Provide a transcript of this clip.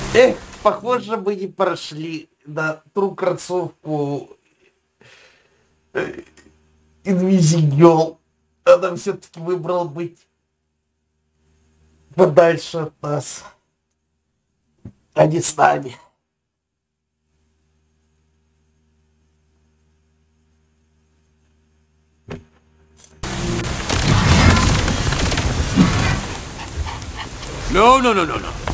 Эх, похоже, мы не прошли на ту красовку Инвизигел. Она все-таки выбрала быть подальше от нас, а не с нами. No, no, no, no, no.